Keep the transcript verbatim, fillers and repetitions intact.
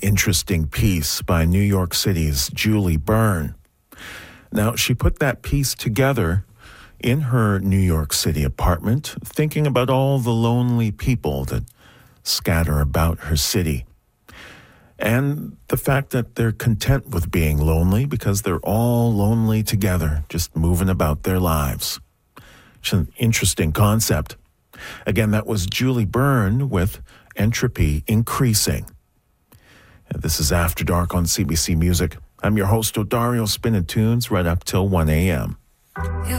interesting piece by New York City's Julie Byrne. Now, she put that piece together in her New York City apartment, thinking about all the lonely people that scatter about her city. And the fact that they're content with being lonely because they're all lonely together, just moving about their lives. It's an interesting concept. Again, that was Julie Byrne with Entropy Increasing. And this is After Dark on C B C Music. I'm your host, Odario, spinning tunes right up till one a.m.